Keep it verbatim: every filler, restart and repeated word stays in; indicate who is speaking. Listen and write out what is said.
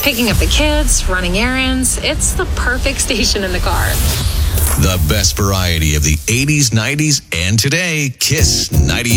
Speaker 1: picking up the kids, running errands. It's the perfect station in the car.
Speaker 2: The best variety of the eighties, nineties, and today. Kiss ninety-eight.